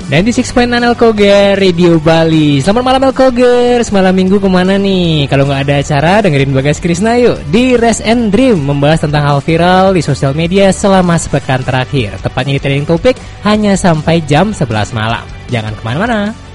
96.9 Elkoger Radio Bali. Selamat malam Elkoger. Semalam minggu kemana nih? Kalau nggak ada acara, dengerin Bagas Krisna yuk di Rest and Dream, membahas tentang hal viral di sosial media selama sepekan terakhir. Tepatnya di trending topik hanya sampai jam 11 malam. Jangan kemana-mana.